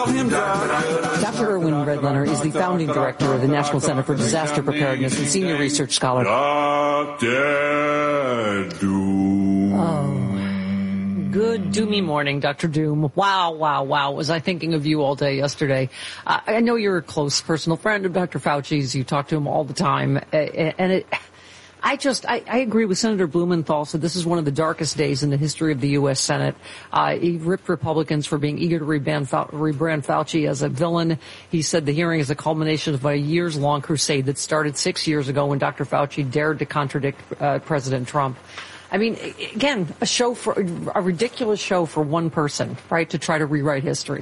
Dr. Erwin Redlener is the founding director of the National Center for Disaster Preparedness and senior research scholar. Dr. Doom. Oh, good doomy morning, Dr. Doom. Wow. Was I thinking of you all day yesterday? I know you're a close personal friend of Dr. Fauci's. You talk to him all the time. I agree with Senator Blumenthal. So this is one of the darkest days in the history of the U.S. Senate. He ripped Republicans for being eager to rebrand Fauci as a villain. He said the hearing is a culmination of a years-long crusade that started 6 years ago when Dr. Fauci dared to contradict President Trump. I mean, again, a ridiculous show for one person, right, to try to rewrite history.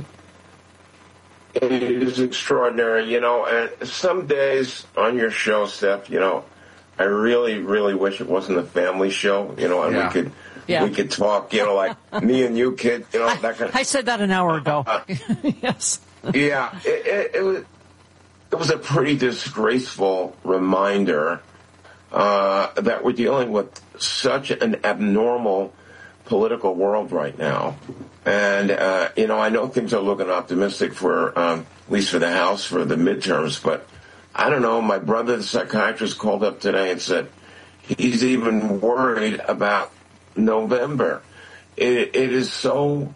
It is extraordinary, and some days on your show, Steph, I really, really wish it wasn't a family show, and we could talk, like me and you, kid, that kind of. I said that an hour ago. Yes. Yeah, it was a pretty disgraceful reminder that we're dealing with such an abnormal political world right now, and I know things are looking optimistic for at least for the House for the midterms, but. I don't know, my brother, the psychiatrist, called up today and said he's even worried about November. It is so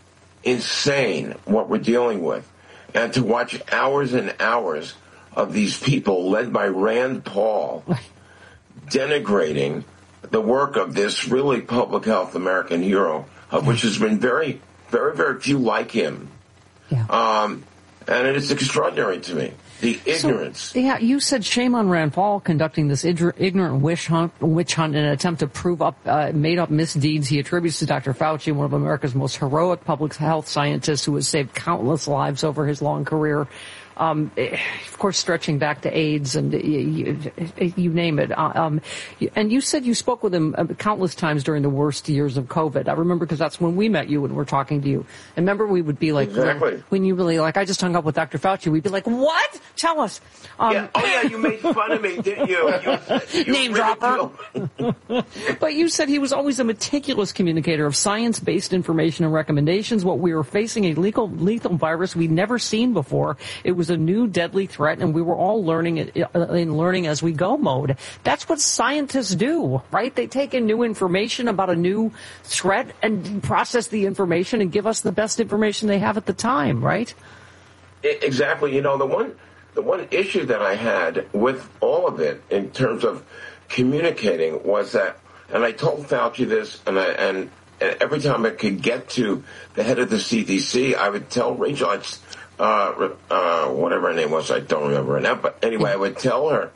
insane what we're dealing with. And to watch hours and hours of these people led by Rand Paul denigrating the work of this really public health American hero, of which has been very, very, very few like him. Yeah. And it is extraordinary to me. The ignorance. So, you said shame on Rand Paul conducting this ignorant witch hunt in an attempt to prove up made-up misdeeds he attributes to Dr. Fauci, one of America's most heroic public health scientists who has saved countless lives over his long career. Of course, stretching back to AIDS and you name it. And you said you spoke with him countless times during the worst years of COVID. I remember because that's when we met you and we're talking to you. And remember, we would be like, exactly. When you really I just hung up with Dr. Fauci, we'd be like, what? Tell us. You made fun of me, didn't you? You Name dropper. But you said he was always a meticulous communicator of science-based information and recommendations. What we were facing, a lethal virus we'd never seen before. It was a new deadly threat, and we were all learning as we go mode. That's what scientists do, right? They take in new information about a new threat and process the information and give us the best information they have at the time, right? Exactly. The one issue that I had with all of it in terms of communicating was that, and I told Fauci this, and every time I could get to the head of the CDC, I would tell Rachel, whatever her name was, I don't remember her now, but anyway, I would tell her,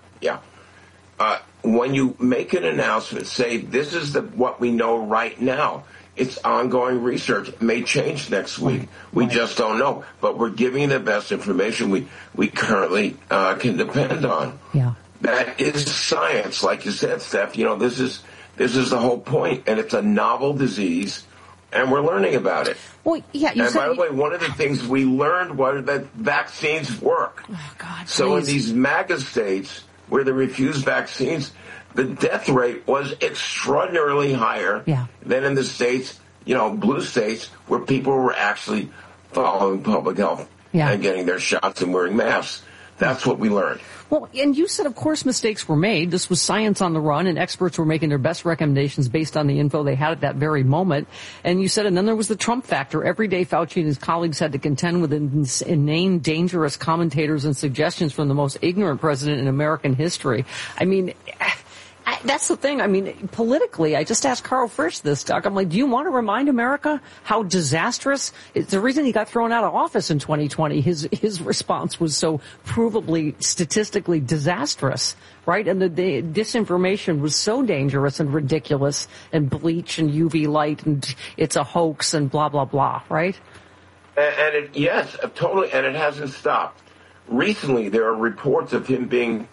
when you make an announcement, say, this is what we know right now. It's ongoing research. It may change next week. We just don't know. But we're giving you the best information we currently can depend on. Yeah. That is science. Like you said, Steph, this is the whole point. And it's a novel disease, and we're learning about it. Well, yeah. And by the way, one of the things we learned was that vaccines work. Oh, God, so in these MAGA states where they refuse vaccines, the death rate was extraordinarily higher than in the states, blue states, where people were actually following public health and getting their shots and wearing masks. That's what we learned. Well, and you said, of course, mistakes were made. This was science on the run, and experts were making their best recommendations based on the info they had at that very moment. And you said, and then there was the Trump factor. Every day, Fauci and his colleagues had to contend with inane, dangerous commentators and suggestions from the most ignorant president in American history. I mean, that's the thing. I mean, politically, I just asked Carl Frisch this, Doc. I'm like, do you want to remind America how disastrous? It's the reason he got thrown out of office in 2020. His response was so provably, statistically disastrous, right? And the disinformation was so dangerous and ridiculous, and bleach and UV light, and it's a hoax and blah, blah, blah, right? And yes, totally, and it hasn't stopped. Recently, there are reports of him being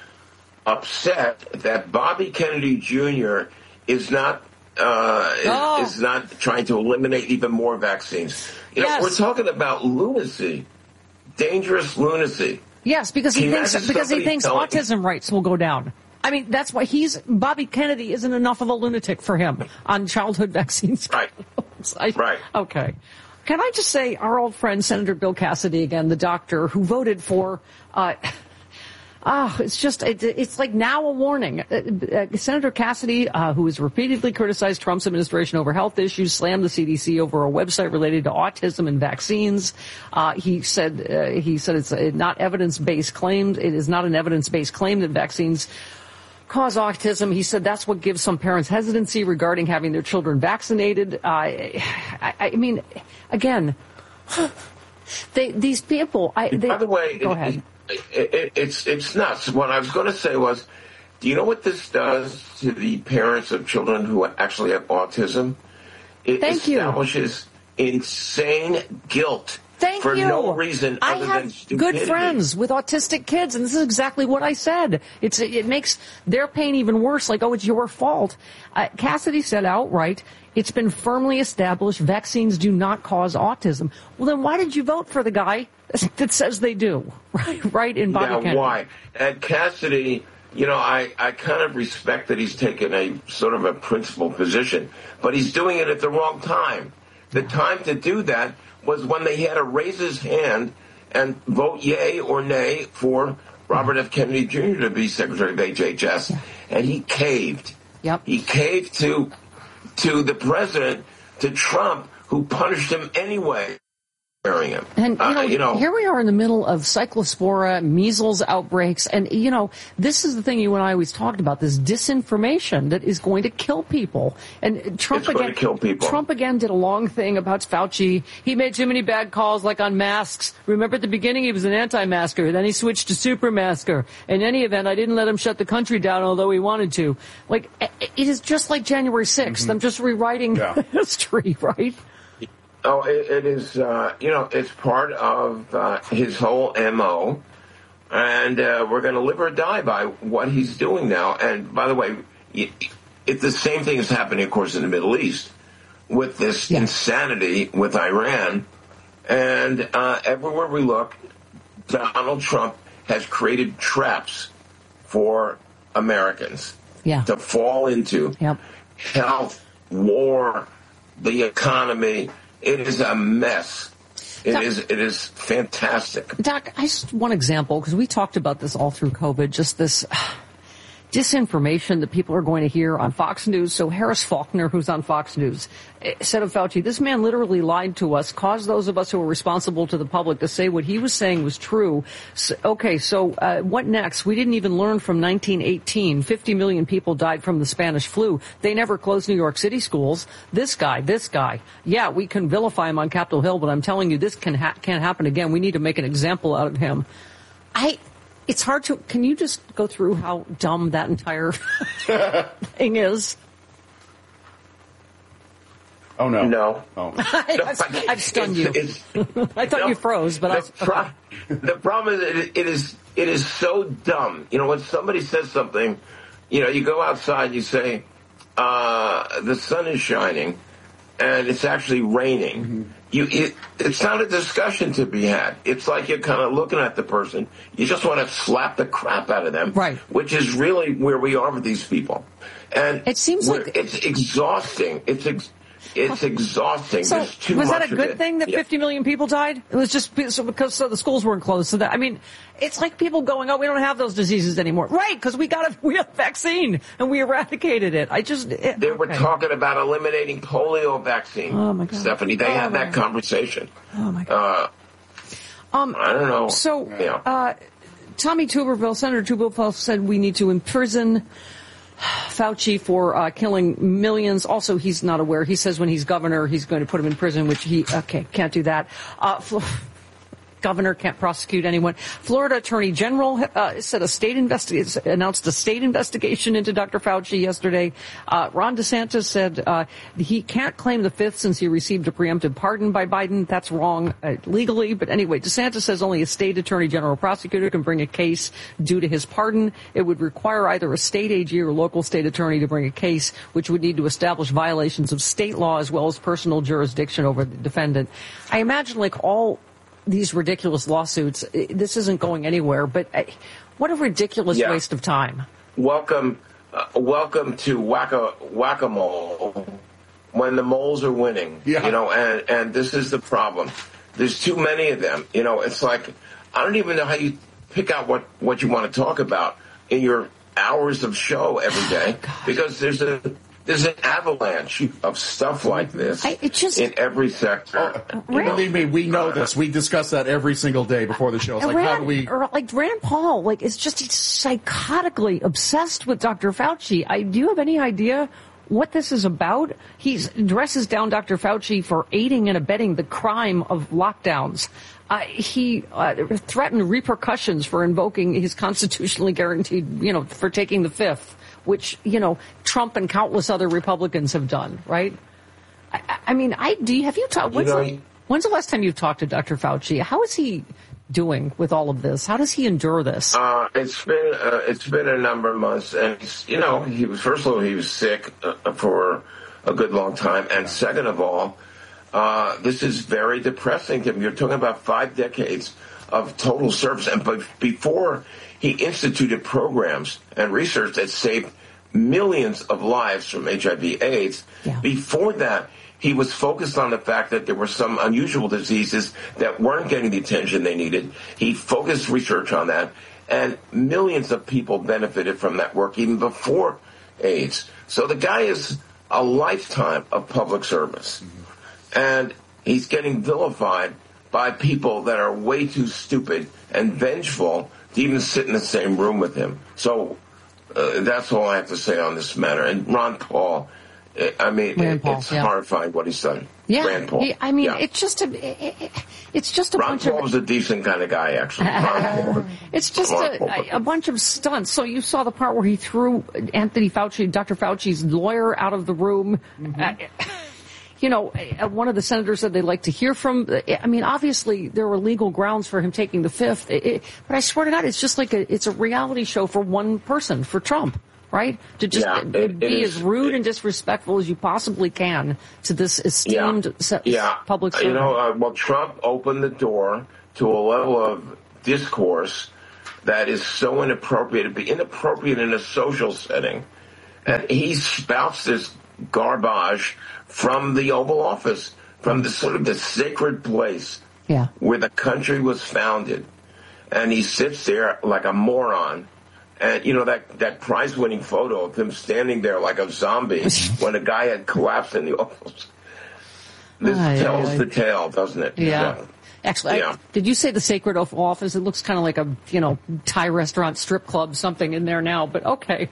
upset that Bobby Kennedy Jr. is not trying to eliminate even more vaccines. We're talking about lunacy, dangerous lunacy. Yes, because he thinks autism rates will go down. I mean, that's why Bobby Kennedy isn't enough of a lunatic for him on childhood vaccines. Right. Right. Okay. Can I just say, our old friend Senator Bill Cassidy, again, the doctor who voted for, it's like now a warning. Senator Cassidy, who has repeatedly criticized Trump's administration over health issues, slammed the CDC over a website related to autism and vaccines. He said it's not evidence-based claims. It is not an evidence-based claim that vaccines cause autism. He said that's what gives some parents hesitancy regarding having their children vaccinated. I mean, again, these people. By the way, go ahead. It's nuts. What I was going to say was, do you know what this does to the parents of children who actually have autism? It establishes insane guilt. For no reason other than stupidity. I have good friends with autistic kids, and this is exactly what I said. It makes their pain even worse, like, oh, it's your fault. Cassidy said outright, it's been firmly established vaccines do not cause autism. Well, then why did you vote for the guy that says they do? Right in Bobby Kennedy. Why? And Cassidy, I kind of respect that he's taken a sort of a principled position, but he's doing it at the wrong time. The time to do that was when they had to raise his hand and vote yay or nay for Robert F. Kennedy Jr. to be Secretary of HHS, and he caved. Yep. He caved to the president, to Trump, who punished him anyway. Him. And, here we are in the middle of cyclospora, measles outbreaks, and, this is the thing you and I always talked about, this disinformation that is going to kill people. And Trump again did a long thing about Fauci. He made too many bad calls, like on masks. Remember at the beginning he was an anti-masker, then he switched to super-masker. In any event, I didn't let him shut the country down, although he wanted to. Like, it is just like January 6th. Mm-hmm. I'm just rewriting history, right? Oh, it is, it's part of his whole MO, and we're going to live or die by what he's doing now. And by the way, the same thing is happening, of course, in the Middle East with this insanity with Iran. And everywhere we look, Donald Trump has created traps for Americans to fall into. Yep. Health, war, the economy. It is a mess. It is fantastic. Doc, just one example, because we talked about this all through COVID, just this disinformation that people are going to hear on Fox News. So Harris Faulkner, who's on Fox News, said of Fauci, this man literally lied to us, caused those of us who are responsible to the public to say what he was saying was true. So, what next? We didn't even learn from 1918. 50 million people died from the Spanish flu. They never closed New York City schools. This guy. Yeah, we can vilify him on Capitol Hill, but I'm telling you, this can't happen again. We need to make an example out of him. It's hard to. Can you just go through how dumb that entire thing is? Oh no! No. Oh. I've stunned you. I thought you froze, but the problem is it is so dumb. When somebody says something, you go outside and you say, the sun is shining, and it's actually raining. Mm-hmm. It's not a discussion to be had. It's like you're kind of looking at the person. You just want to slap the crap out of them, right? Which is really where we are with these people. And it seems like it's exhausting. It's exhausting. So There's too was much that a good thing that 50 million people died? It was just because the schools weren't closed. So it's like people going, oh, we don't have those diseases anymore. Right, because we have a vaccine and we eradicated it. They were talking about eliminating polio vaccine. Oh my God, Stephanie, they had that conversation. Oh my God. I don't know. So Tommy Tuberville, Senator Tuberville said we need to imprison Fauci for killing millions. Also, he's not aware. He says when he's governor, he's going to put him in prison, which can't do that. Governor can't prosecute anyone. Florida Attorney General announced a state investigation into Dr. Fauci yesterday. Ron DeSantis said he can't claim the fifth since he received a preemptive pardon by Biden. That's wrong legally. But anyway, DeSantis says only a state attorney general prosecutor can bring a case due to his pardon. It would require either a state AG or local state attorney to bring a case, which would need to establish violations of state law as well as personal jurisdiction over the defendant. I imagine like all these ridiculous lawsuits, this isn't going anywhere, but what a ridiculous waste of time. Welcome to whack-a-mole when the moles are winning, and this is the problem. There's too many of them. It's like, I don't even know how you pick out what you want to talk about in your hours of show every day, because there's an avalanche of stuff like this in every sector. Believe me, we know this. We discuss that every single day before the show. It's like, how do we... Like Rand Paul, he's psychotically obsessed with Dr. Fauci. Do you have any idea what this is about? He dresses down Dr. Fauci for aiding and abetting the crime of lockdowns. He threatened repercussions for invoking his constitutionally guaranteed, for taking the fifth, which, Trump and countless other Republicans have done, right? Have you talked, when's the last time you've talked to Dr. Fauci? How is he doing with all of this? How does he endure this? It's been a number of months, and he was sick for a good long time, and second of all, this is very depressing to him. You're talking about 5 decades of total service, and before he instituted programs and research that saved millions of lives from HIV/AIDS. Yeah. Before that, he was focused on the fact that there were some unusual diseases that weren't getting the attention they needed. He focused research on that, and millions of people benefited from that work even before AIDS. So the guy is a lifetime of public service, and he's getting vilified by people that are way too stupid and vengeful to even sit in the same room with him. So that's all I have to say on this matter. And Ron Paul, it's horrifying what he's done. Yeah, Rand Paul. It's just a Ron bunch Paul of... was a decent kind of guy, actually. It's just a bunch of stunts. So you saw the part where he threw Anthony Fauci, Dr. Fauci's lawyer, out of the room. Mm-hmm. One of the senators said they'd like to hear from... obviously, there were legal grounds for him taking the fifth. But I swear to God, it's just like it's a reality show for one person, for Trump, right? To just be as rude and disrespectful as you possibly can to this esteemed public servant. Trump opened the door to a level of discourse that is so inappropriate. It'd be inappropriate in a social setting. And he spouts this garbage from the Oval Office, from the sort of the sacred place where the country was founded. And he sits there like a moron. And, that prize-winning photo of him standing there like a zombie when a guy had collapsed in the office. This tells the tale, doesn't it? Yeah. Actually, did you say the sacred office? It looks kind of like a, Thai restaurant, strip club, something in there now, but okay.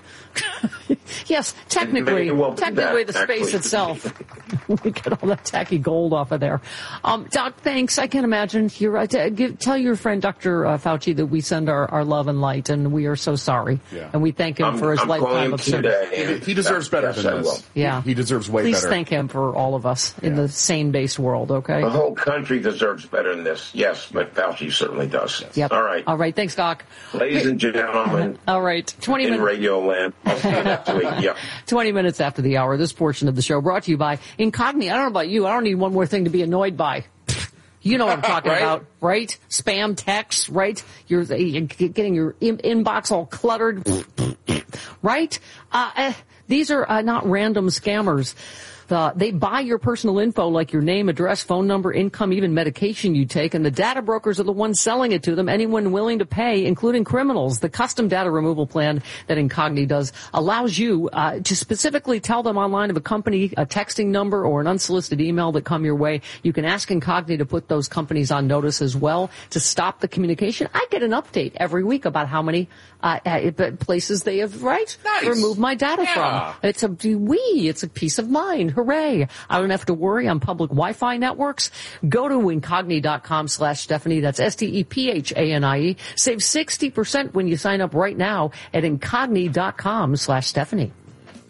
Yes, technically the space itself. We get all that tacky gold off of there. Doc, thanks. I can imagine. You're right. Tell your friend Dr. Fauci that we send our love and light, and we are so sorry. Yeah. And we thank him for his lifetime of service. He deserves better than this. Yeah. He deserves way better. Please thank him for all of us in the sane-based world, okay? The whole country deserves better than this. Yes, but Fauci certainly does. Yep. All right. All right. Thanks, Doc. Ladies and gentlemen. All right. 20 minutes. In Radio Land. I'll see you next week. Yep. 20 minutes after the hour, this portion of the show brought to you by Incogni. I don't know about you. I don't need one more thing to be annoyed by. You know what I'm talking about, right? Spam texts, right? You're getting your inbox all cluttered, right? These are not random scammers. They buy your personal info like your name, address, phone number, income, even medication you take, and the data brokers are the ones selling it to them, anyone willing to pay, including criminals. The custom data removal plan that Incogni does allows you to specifically tell them online of a company, a texting number, or an unsolicited email that come your way. You can ask Incogni to put those companies on notice as well to stop the communication. I get an update every week about how many places they have, removed my data from. It's a peace of mind. Hooray. I don't have to worry on public Wi-Fi networks. Go to Incogni.com/Stephanie. That's STEPHANIE. Save 60% when you sign up right now at Incogni.com/Stephanie.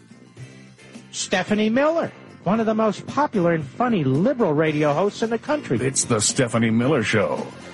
Stephanie Miller, one of the most popular and funny liberal radio hosts in the country. It's the Stephanie Miller Show.